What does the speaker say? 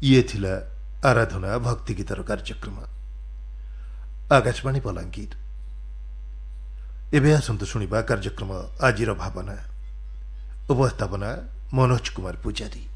ଇଏ ଥିଲା ଆରାଧନା ଭକ୍ତି ଗୀତର କାର୍ଯ୍ୟକ୍ରମ। ଆକାଶବାଣୀ ବଲାଙ୍ଗୀର। ଏବେ ଆସନ୍ତୁ ଶୁଣିବା କାର୍ଯ୍ୟକ୍ରମ ଆଜିର ଭାବନା। ଉପସ୍ଥାପନା ମନୋଜ କୁମାର ପୂଜାରୀ।